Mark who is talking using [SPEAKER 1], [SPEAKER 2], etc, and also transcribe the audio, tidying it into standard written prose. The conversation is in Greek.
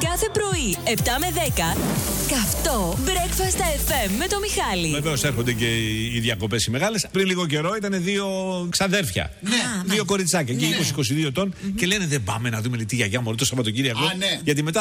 [SPEAKER 1] Κάθε πρωί, 7 με 10, καυτό Breakfast FM με το Μιχάλη.
[SPEAKER 2] Βεβαίως έρχονται και οι διακοπές οι μεγάλες. Πριν λίγο καιρό ήταν δύο ξαδέρφια. Δύο κοριτσάκια, και 20-22 ετών. Και λένε δεν πάμε να δούμε τη γιαγιά μου το Σαββατοκύριακο. Γιατί μετά